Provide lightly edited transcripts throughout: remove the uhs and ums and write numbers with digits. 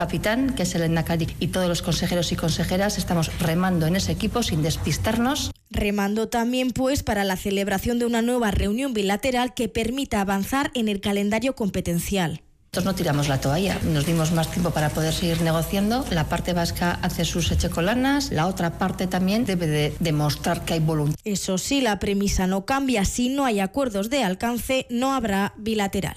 Capitán, que es el Endacari, y todos los consejeros y consejeras estamos remando en ese equipo sin despistarnos. Remando también, pues, para la celebración de una nueva reunión bilateral que permita avanzar en el calendario competencial. Nosotros no tiramos la toalla, nos dimos más tiempo para poder seguir negociando. La parte vasca hace sus echecolanas, la otra parte también debe de demostrar que hay voluntad. Eso sí, la premisa no cambia. Si no hay acuerdos de alcance, no habrá bilateral.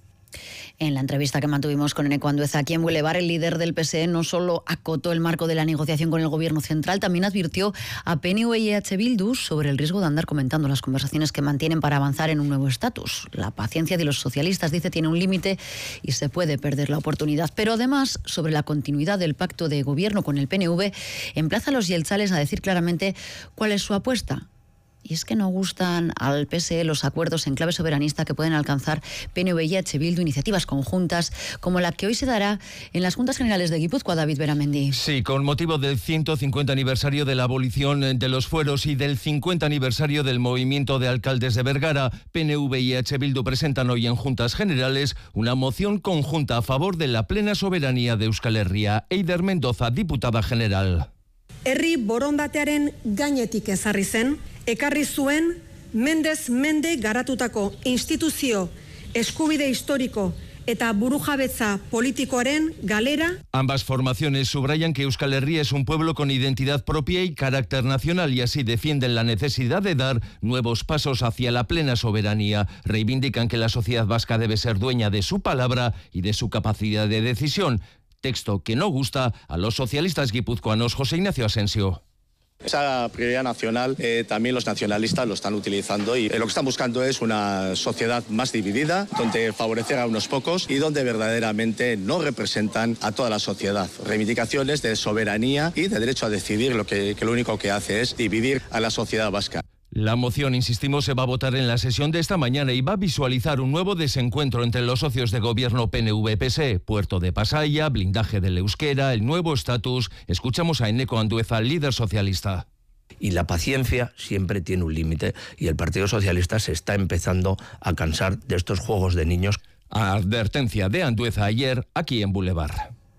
En la entrevista que mantuvimos con Eneko Andueza aquí en Boulevard, el líder del PSE no solo acotó el marco de la negociación con el Gobierno central, también advirtió a PNV y EH Bildu sobre el riesgo de andar comentando las conversaciones que mantienen para avanzar en un nuevo estatus. La paciencia de los socialistas, dice, tiene un límite y se puede perder la oportunidad. Pero además, sobre la continuidad del pacto de gobierno con el PNV, emplaza a los yeltzales a decir claramente cuál es su apuesta. Y es que no gustan al PSE los acuerdos en clave soberanista que pueden alcanzar PNV y EH Bildu, iniciativas conjuntas como la que hoy se dará en las Juntas Generales de Guipúzcoa, David Beramendi. Sí, con motivo del 150 aniversario de la abolición de los fueros y del 50 aniversario del movimiento de alcaldes de Bergara, PNV y EH Bildu presentan hoy en Juntas Generales una moción conjunta a favor de la plena soberanía de Euskal Herria. Eider Mendoza, diputada general. Herri borondatearen gainetik ezarri zen, ekarri zuen mendez mende garatutako instituzio, eskubide historiko eta burujabetza politikoaren galera. Ambas formaciones subrayan que Euskal Herria es un pueblo con identidad propia y carácter nacional y así defienden la necesidad de dar nuevos pasos hacia la plena soberanía. Reivindican que la sociedad vasca debe ser dueña de su palabra y de su capacidad de decisión. Texto que no gusta a los socialistas guipuzcoanos. José Ignacio Asensio. Esa prioridad nacional también los nacionalistas lo están utilizando y lo que están buscando es una sociedad más dividida, donde favorecer a unos pocos y donde verdaderamente no representan a toda la sociedad. Reivindicaciones de soberanía y de derecho a decidir que lo único que hace es dividir a la sociedad vasca. La moción, insistimos, se va a votar en la sesión de esta mañana y va a visualizar un nuevo desencuentro entre los socios de gobierno PNV-PSE, Puerto de Pasaia, blindaje del euskera, el nuevo estatus. Escuchamos a Eneko Andueza, líder socialista. Y la paciencia siempre tiene un límite y el Partido Socialista se está empezando a cansar de estos juegos de niños. Advertencia de Andueza ayer aquí en Boulevard.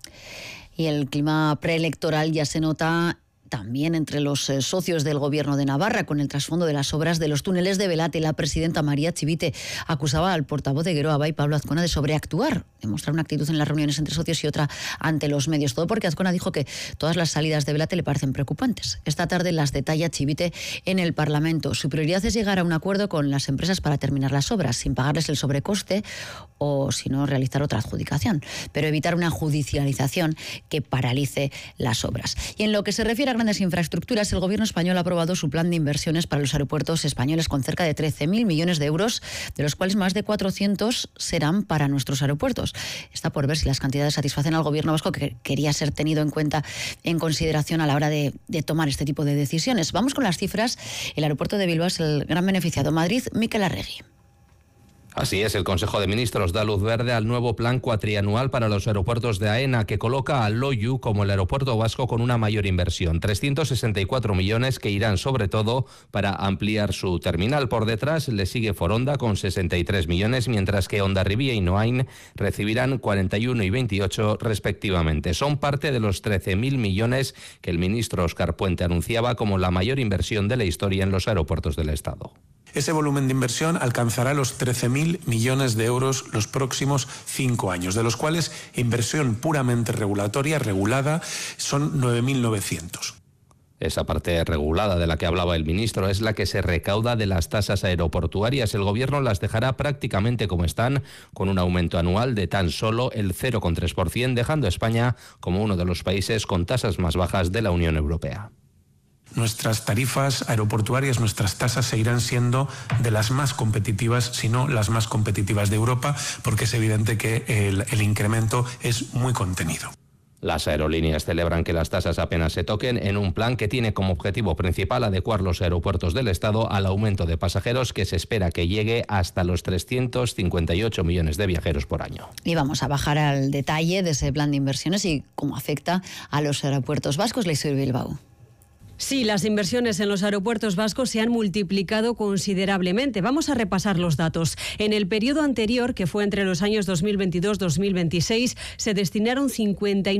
Y el clima preelectoral ya se nota también entre los socios del Gobierno de Navarra, con el trasfondo de las obras de los túneles de Belate. La presidenta María Chivite acusaba al portavoz de Geroa Bai, Pablo Azcona, de sobreactuar, de mostrar una actitud en las reuniones entre socios y otra ante los medios. Todo porque Azcona dijo que todas las salidas de Belate le parecen preocupantes. Esta tarde las detalla Chivite en el Parlamento. Su prioridad es llegar a un acuerdo con las empresas para terminar las obras, sin pagarles el sobrecoste o, si no, realizar otra adjudicación, pero evitar una judicialización que paralice las obras. Y en lo que se refiere a grandes infraestructuras, el Gobierno español ha aprobado su plan de inversiones para los aeropuertos españoles con cerca de 13.000 millones de euros, de los cuales más de 400 serán para nuestros aeropuertos. Está por ver si las cantidades satisfacen al Gobierno vasco, que quería ser tenido en consideración a la hora de tomar este tipo de decisiones. Vamos con las cifras. El aeropuerto de Bilbao es el gran beneficiado. Madrid, Mikel Arregui. Así es, el Consejo de Ministros da luz verde al nuevo plan cuatrianual para los aeropuertos de AENA, que coloca a Loiu como el aeropuerto vasco con una mayor inversión, 364 millones que irán sobre todo para ampliar su terminal. Por detrás le sigue Foronda con 63 millones, mientras que Hondarribia y Noain recibirán 41 y 28 respectivamente. Son parte de los 13.000 millones que el ministro Óscar Puente anunciaba como la mayor inversión de la historia en los aeropuertos del Estado. Ese volumen de inversión alcanzará los 13.000 millones de euros los próximos 5 años, de los cuales inversión puramente regulada, son 9.900. Esa parte regulada de la que hablaba el ministro es la que se recauda de las tasas aeroportuarias. El Gobierno las dejará prácticamente como están, con un aumento anual de tan solo el 0,3%, dejando a España como uno de los países con tasas más bajas de la Unión Europea. Nuestras tarifas aeroportuarias, nuestras tasas seguirán siendo de las más competitivas, si no las más competitivas de Europa, porque es evidente que el incremento es muy contenido. Las aerolíneas celebran que las tasas apenas se toquen en un plan que tiene como objetivo principal adecuar los aeropuertos del Estado al aumento de pasajeros, que se espera que llegue hasta los 358 millones de viajeros por año. Y vamos a bajar al detalle de ese plan de inversiones y cómo afecta a los aeropuertos vascos. Leisur Bilbao. Sí, las inversiones en los aeropuertos vascos se han multiplicado considerablemente. Vamos a repasar los datos. En el periodo anterior, que fue entre los años 2022-2026, se destinaron 59